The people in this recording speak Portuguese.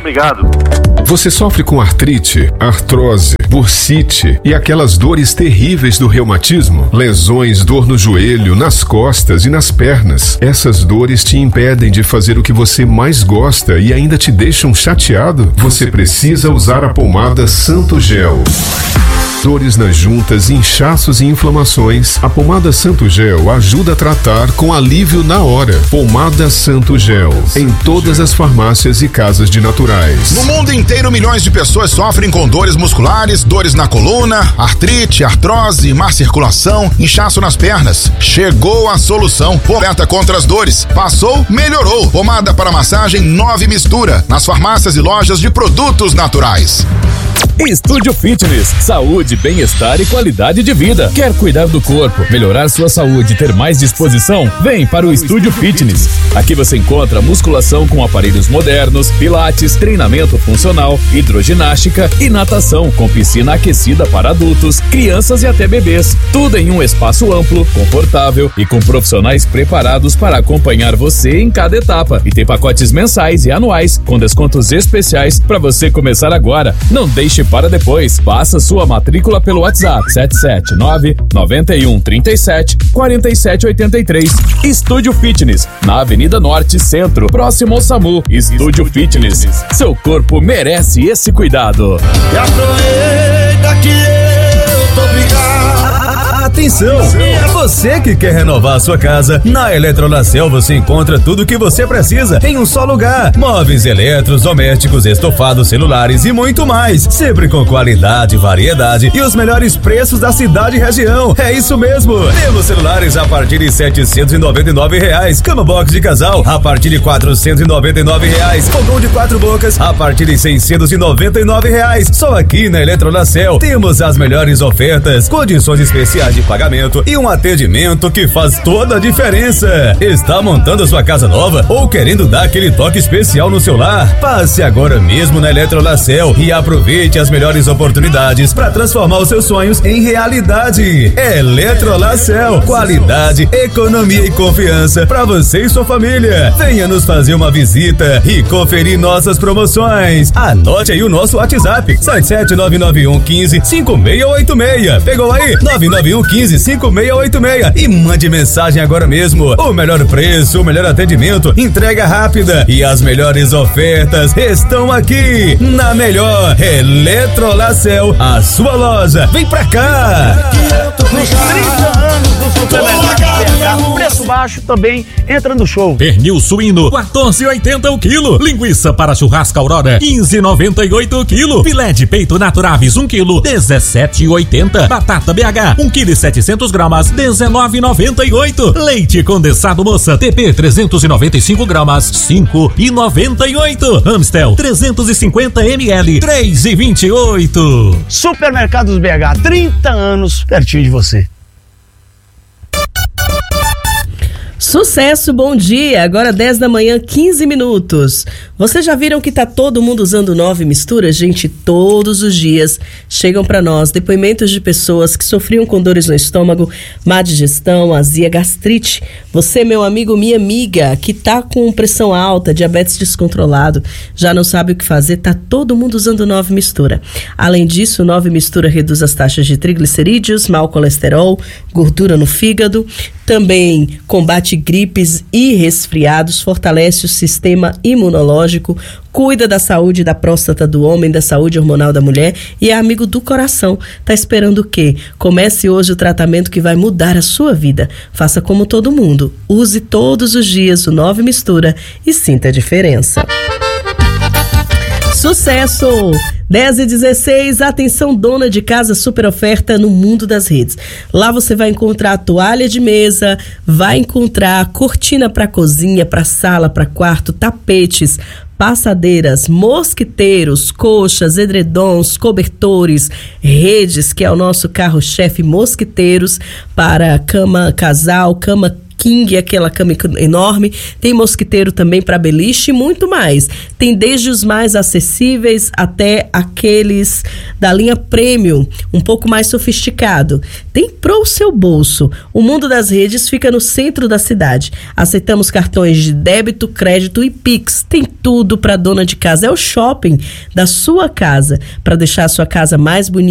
obrigado. Você sofre com artrite, artrose, bursite e aquelas dores terríveis do reumatismo? Lesões, dor no joelho, nas costas e nas pernas. Essas dores te impedem de fazer o que você mais gosta e ainda te deixam chateado? Você precisa usar a pomada Santo Gel. Dores nas juntas, inchaços e inflamações, a pomada Santo Gel ajuda a tratar com alívio na hora. Pomada Santo Gel, em todas as farmácias e casas de naturais. No mundo inteiro, milhões de pessoas sofrem com dores musculares, dores na coluna, artrite, artrose, má circulação, inchaço nas pernas. Chegou a solução. Pomada contra as dores. Passou, melhorou. Pomada para massagem 9 Mistura, nas farmácias e lojas de produtos naturais. Estúdio Fitness, saúde, bem-estar e qualidade de vida. Quer cuidar do corpo, melhorar sua saúde e ter mais disposição? Vem para o Estúdio Fitness. Aqui você encontra musculação com aparelhos modernos, pilates, treinamento funcional, hidroginástica e natação com piscina aquecida para adultos, crianças e até bebês. Tudo em um espaço amplo, confortável e com profissionais preparados para acompanhar você em cada etapa. E tem pacotes mensais e anuais com descontos especiais para você começar agora. Não deixe para depois. Faça sua matrícula pelo WhatsApp 779-9137-4783. Estúdio Fitness, na Avenida Norte Centro, próximo ao SAMU. Estúdio Fitness. Seu corpo merece esse cuidado. E aproveita que eu tô brigado. Atenção! É você que quer renovar a sua casa. Na Eletrolacel você encontra tudo o que você precisa em um só lugar. Móveis, eletros, domésticos, estofados, celulares e muito mais. Sempre com qualidade, variedade e os melhores preços da cidade e região. É isso mesmo! Temos celulares a partir de R$799. Cama box de casal a partir de R$499. Fogão de 4 bocas a partir de R$699. Só aqui na Eletrolacel temos as melhores ofertas, condições especiais de pagamento e um atendimento que faz toda a diferença. Está montando sua casa nova ou querendo dar aquele toque especial no seu lar? Passe agora mesmo na Eletrolacel e aproveite as melhores oportunidades para transformar os seus sonhos em realidade. Eletrolacel, qualidade, economia e confiança para você e sua família. Venha nos fazer uma visita e conferir nossas promoções. Anote aí o nosso WhatsApp 77991155686. Pegou aí? 991155686 e mande mensagem agora mesmo. O melhor preço, o melhor atendimento, entrega rápida e as melhores ofertas estão aqui na melhor Eletrolacel, a sua loja. Vem pra cá! Nos 30 anos do Supermercado BH, preço baixo também entra no show. Pernil suíno, R$14,80 o quilo. Linguiça para churrasco Aurora, R$15,98 o quilo. Filé de peito Naturavis, 1 quilo, R$17,80. Batata BH, 1 quilo e 700 gramas, R$19,98. Leite condensado Moça, TP 395 gramas, R$5,98. Amstel, 350 ml, R$3,28. Supermercados BH, 30 anos pertinho de você. Sucesso, bom dia, agora 10 da manhã, 15 minutos. Vocês já viram que tá todo mundo usando 9 Misturas? Gente, todos os dias chegam para nós depoimentos de pessoas que sofriam com dores no estômago, má digestão, azia, gastrite. Você, meu amigo, minha amiga, que tá com pressão alta, diabetes descontrolado, já não sabe o que fazer, tá todo mundo usando 9 Mistura. Além disso, 9 Mistura reduz as taxas de triglicerídeos, mau colesterol, gordura no fígado, também combate gripes e resfriados, fortalece o sistema imunológico, cuida da saúde da próstata do homem, da saúde hormonal da mulher e é amigo do coração. Tá esperando o quê? Comece hoje o tratamento que vai mudar a sua vida. Faça como todo mundo. Use todos os dias o 9 Mistura e sinta a diferença. Sucesso! 10h16, atenção dona de casa, super oferta no Mundo das Redes. Lá você vai encontrar toalha de mesa, vai encontrar cortina para cozinha, para sala, para quarto, tapetes, passadeiras, mosquiteiros, coxas, edredons, cobertores, redes, que é o nosso carro-chefe, mosquiteiros para cama casal, cama king, aquela cama enorme, tem mosquiteiro também para beliche e muito mais. Tem desde os mais acessíveis até aqueles da linha premium, um pouco mais sofisticado. Tem pro seu bolso. O Mundo das Redes fica no centro da cidade. Aceitamos cartões de débito, crédito e Pix. Tem tudo para dona de casa. É o shopping da sua casa, para deixar a sua casa mais bonita